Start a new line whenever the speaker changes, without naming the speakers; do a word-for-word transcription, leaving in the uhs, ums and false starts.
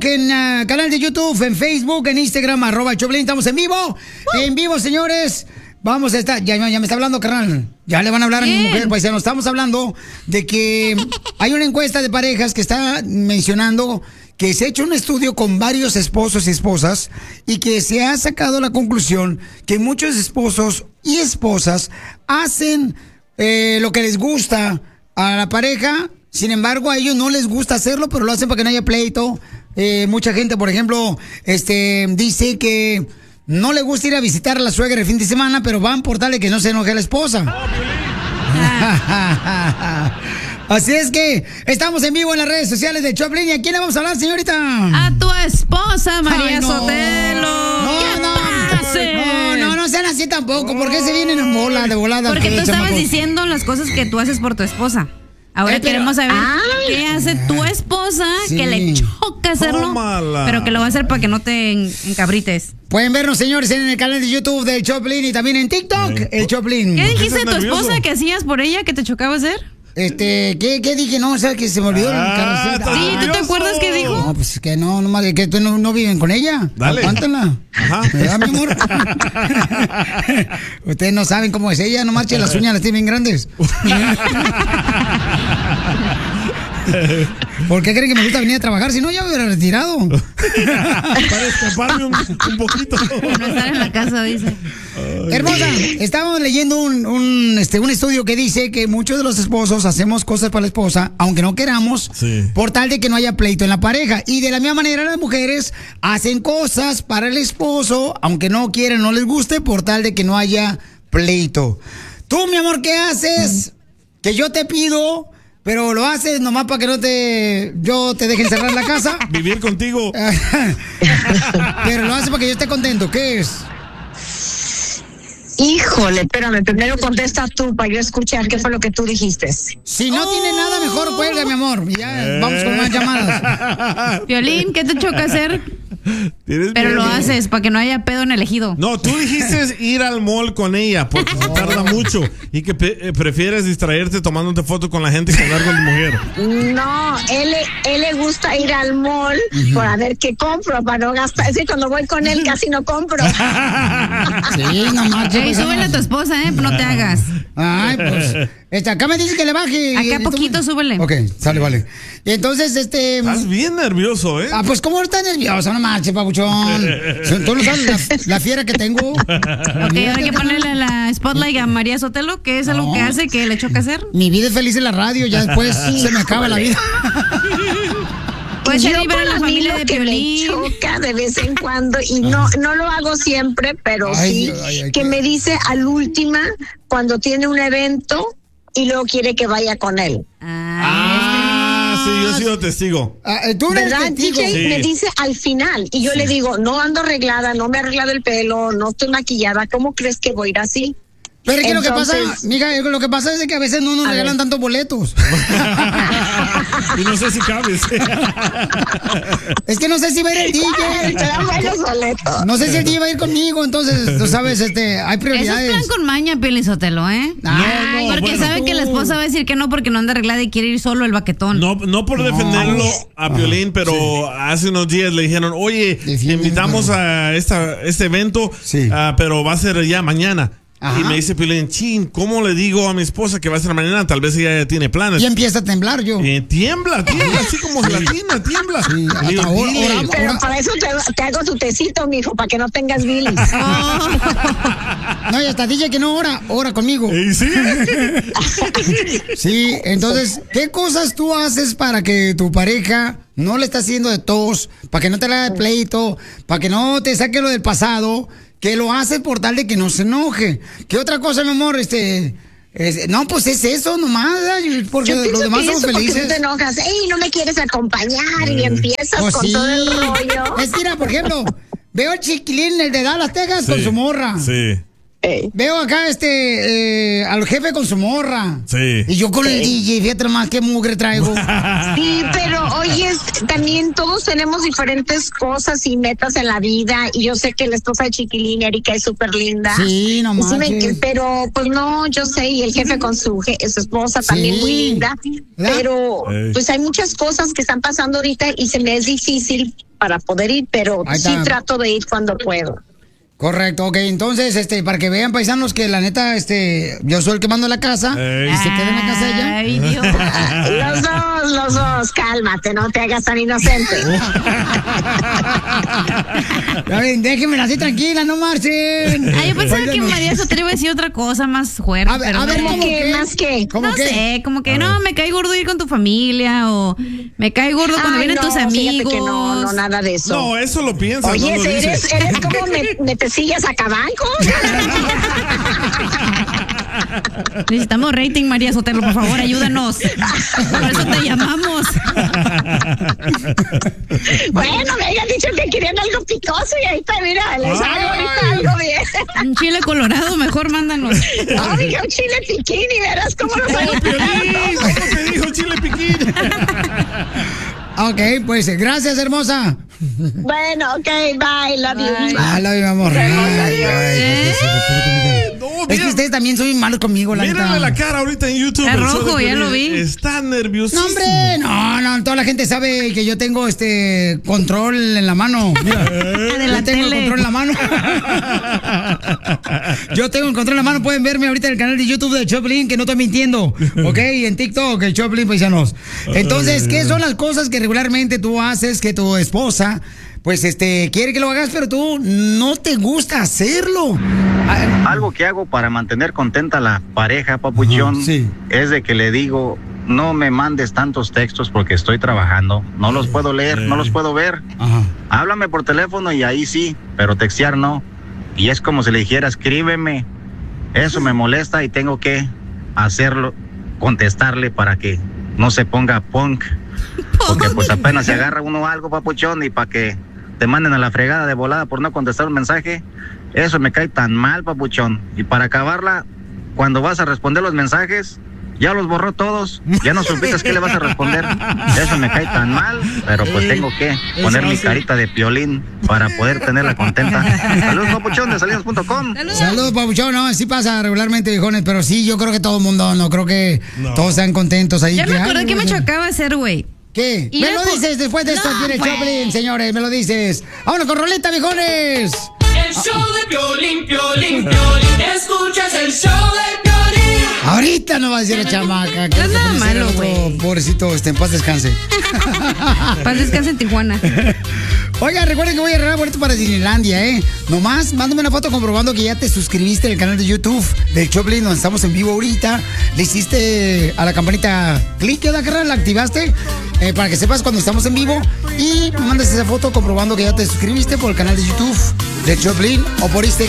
en uh, canal de YouTube, en Facebook, en Instagram, arroba el Choplin. Estamos en vivo. Uh. En vivo, señores. Vamos a estar, ya, ya me está hablando, carnal. Ya le van a hablar Bien. a mi mujer, paisano. Estamos hablando de que hay una encuesta de parejas que está mencionando que se ha hecho un estudio con varios esposos y esposas y que se ha sacado la conclusión que muchos esposos y esposas hacen eh, lo que les gusta a la pareja. Sin embargo, a ellos no les gusta hacerlo, pero lo hacen para que no haya pleito. Eh, mucha gente, por ejemplo, este, dice que no le gusta ir a visitar a la suegra el fin de semana, pero van por tal de que no se enoje la esposa. Así es que estamos en vivo en las redes sociales de Choplin. ¿Y a quién le vamos a hablar, señorita?
A tu esposa, María Ay, no. Sotelo.
No,
¿Qué
no,
pase?
no, no, no sean así tampoco. ¿Por qué se vienen en bola, de volada?
Porque tú estabas
chamacos?
diciendo las cosas que tú haces por tu esposa. Ahora eh, pero, queremos saber ay, qué hace tu esposa sí. que le choca hacerlo, Tómala. pero que lo va a hacer para que no te encabrites.
Pueden vernos, señores, en el canal de YouTube del Choplin y también en TikTok, sí. el Choplin.
¿Qué dijiste de tu esposa que hacías por ella que te chocaba hacer?
Este, ¿qué, qué dije? No, o sea, que se me olvidó ah, el
Sí, ¿tú te acuerdas qué dijo?
No, pues que no, nomás que tú no, no viven con ella.
Dale.
Aguántenla.
Ajá.
¿Verdad, mi amor? Ustedes no saben cómo es ella, no marche, las uñas las tienen bien grandes. ¿Por qué creen que me gusta venir a trabajar? Si no, ya me hubiera retirado.
Para escaparme un, un poquito.
No estar en la casa, dice.
Ay, hermosa, estábamos leyendo un, un, este, un estudio que dice que muchos de los esposos hacemos cosas para la esposa, aunque no queramos, sí. por tal de que no haya pleito en la pareja. Y de la misma manera las mujeres hacen cosas para el esposo, aunque no quieran, no les guste, por tal de que no haya pleito. Tú, mi amor, ¿qué haces? Que yo te pido... Pero lo haces nomás para que no te... Yo te deje encerrar en la casa.
Vivir contigo.
Pero lo haces para que yo esté contento. ¿Qué es?
Híjole, espérame, primero contesta tú para yo escuchar qué fue lo que tú dijiste.
Si no oh. tiene nada, mejor cuelga, mi amor. Ya, eh. vamos con más llamadas.
Violín, ¿qué te choca hacer? Pero lo haces para que no haya pedo en el ejido.
No, tú dijiste ir al mall con ella porque no. tarda mucho y que pe- prefieres distraerte tomándote foto con la gente que hablar con tu mujer.
No, él, él le gusta ir al mall uh-huh. para ver qué compro, para no gastar. Es decir, cuando voy con él casi no compro.
Sí, no marches.
Ey, súbele a tu esposa, eh, no te hagas.
Ay, pues, este, acá me dice que le baje.
Acá poquito, súbele.
Ok, sale, vale. Y entonces, este...
Estás bien nervioso, ¿eh?
Ah, pues, ¿cómo estás nervioso? No marches, papuchón. Tú no sabes la, la fiera que tengo.
Ok, ahora hay que ponerle la spotlight a María Sotelo, que es algo no. que hace que le choca hacer.
Mi vida es feliz en la radio, ya después se me acaba la vida.
Puede ser ver a la familia de Piolín.
Me choca de vez en cuando y no no lo hago siempre, pero ay, sí ay, ay, que ay. me dice al última cuando tiene un evento y luego quiere que vaya con él.
Ah, ah sí, yo he sido testigo.
Ah, ¿tú eres
¿verdad?
testigo?
D J
sí.
me dice al final y yo sí. le digo, no ando arreglada, no me he arreglado el pelo, no estoy maquillada, ¿cómo crees que voy a ir así?
Pero es que Entonces, lo que pasa, mija, lo que pasa es que a veces no nos regalan ver. tantos boletos.
Y no sé si cabes.
Es que no sé si va a ir el D J. No sé si el D J va a ir conmigo, entonces, tú sabes, este, hay prioridades.
Eso es plan con maña, Piolín Sotelo, ¿eh?
No, no,
porque
bueno,
sabe
tú.
que la esposa va a decir que no porque no anda arreglada y quiere ir solo el baquetón.
No, no por defenderlo no. a Piolín, pero sí. hace unos días le dijeron, oye, te invitamos a esta, este evento, sí. uh, pero va a ser ya mañana. Ajá. Y me dice Piolín, chin, ¿cómo le digo a mi esposa que va a ser mañana? Tal vez ella ya tiene planes.
Y empieza a temblar yo.
Eh, tiembla, tiembla, así como gelatina, tiembla. Sí,
digo, ahora, ahora, pero ahora. Para eso te, te hago tu tecito, mijo, para que no tengas bilis.
Oh. No, y hasta D J que no ora, ora conmigo.
¿Y sí?
Sí, entonces, ¿qué cosas tú haces para que tu pareja no le esté haciendo de tos, para que no te la haga de pleito, para que no te saque lo del pasado? Que lo hace por tal de que no se enoje. ¿Qué otra cosa, mi amor? Este, es, no, pues es eso nomás, porque los demás somos felices.
Porque tú te enojas, ey, no me quieres acompañar mm. y empiezas pues con sí. todo el rollo.
Es que, mira, por ejemplo, veo al chiquilín, el de Dallas, Texas, sí. con su morra.
Sí.
Ey.
Veo acá este eh, al jefe con su morra.
Sí.
Y yo con Ey. el D J, fíjate más qué mugre traigo.
Sí, pero oye, también todos tenemos diferentes cosas y metas en la vida. Y yo sé que la esposa de Chiquilín, Erika, es súper linda.
Sí, no manches. Sí me,
pero pues no, yo sé, y el jefe con su, su esposa sí. también muy linda. ¿verdad? Pero Ey. pues hay muchas cosas que están pasando ahorita y se me es difícil para poder ir, pero sí trato de ir cuando puedo.
Correcto, ok, entonces, este, para que vean, paisanos, que la neta, este, yo soy el que mando la casa. Ey. Y se queda en la casa ella.
Ay, Dios.
Los dos, los dos, cálmate, no te hagas tan inocente.
A ver, déjenmela así tranquila, no marchen.
Ay, yo pensaba que María Sotelo iba a decir otra cosa más fuerte.
A ver,
pero
a ver,
no.
¿cómo
¿Qué?
qué?
¿Más qué?
¿Cómo
no
qué?
sé, como que no, me cae gordo ir con tu familia o me cae gordo cuando
Ay,
vienen
no,
tus amigos.
Que no, no, nada de eso.
No, eso lo piensas.
Oye,
no lo
eres,
dices.
eres como me, me te sigues a Cabanco.
Necesitamos rating, María Sotelo, por favor, ayúdanos. Por eso te llamamos.
Bueno, me habían dicho que querían algo picoso y ahí está, mira, les hago ahorita algo bien.
Un chile colorado, mejor mándanos.
No, dije un chile piquín y verás cómo nos va a
¿Cómo te dijo chile piquín?
Ok, pues gracias, hermosa.
Bueno, ok, bye, love you.
Ah, love you, mi amor. Ay, ay,
¿Eh?
No,
es que ustedes también son malos conmigo, la
Mírale
neta.
la cara ahorita en YouTube.
Está
el show
rojo,
de
ya
Piolín.
lo vi.
Está nerviosísimo.
No, hombre, no, no, toda la gente sabe que yo tengo este control en la mano. Mira,
de la
yo tengo
tele.
el control en la mano. Yo tengo el control en la mano. Pueden verme ahorita en el canal de YouTube de Choplin, que no estoy mintiendo. Ok, en TikTok, el Choplin, paisanos. Entonces, ¿qué son las cosas que regularmente tú haces que tu esposa, pues, este, quiere que lo hagas, pero tú no te gusta hacerlo?
Algo que hago para mantener contenta a la pareja, papuchón,
Ajá, sí.
es de que le digo, no me mandes tantos textos porque estoy trabajando, no los puedo leer, no los puedo ver.
Ajá.
Háblame por teléfono y ahí sí, pero textear no. Y es como si le dijera, escríbeme. Eso me molesta y tengo que hacerlo, contestarle para que no se ponga punk. Porque pues apenas se agarra uno algo, papuchón, y para que te manden a la fregada de volada por no contestar un mensaje, eso me cae tan mal, papuchón. Y para acabarla, cuando vas a responder los mensajes, ya los borró todos, ya no supiste qué le vas a responder. Eso me cae tan mal, pero pues tengo que poner mi carita de Piolín para poder tenerla contenta. Saludos, papuchón, de salinas punto com.
Saludos, papuchón. No, sí pasa regularmente, viejones, pero sí, yo creo que todo el mundo, no creo que
No.
todos sean contentos ahí.
Ya
que,
me acordé
ay,
que me
güey,
chocaba hacer, güey.
¿Qué?
Y
Me
era
lo
por-
dices después de esto
No,
aquí en el
güey.
Choplin, señores, me lo dices. ¡Vámonos con roleta, viejones!
El show de Piolín, Piolín, Piolín. Escuchas el show de Piolín.
Ahorita no va a decir la chamaca. Que
No es
se
nada
pone
malo,
otro
güey.
Pobrecito, este, en paz descanse.
Paz descanse en Tijuana.
Oiga, recuerden que voy a regalar boletos para Disneylandia, ¿eh? Nomás, mándame una foto comprobando que ya te suscribiste al canal de YouTube del Choplin, donde estamos en vivo ahorita. Le hiciste a la campanita clic, ¿qué onda, carnal? ¿La activaste? Eh, para que sepas cuando estamos en vivo. Y me mandas esa foto comprobando que ya te suscribiste por el canal de YouTube del Choplin o por Instagram.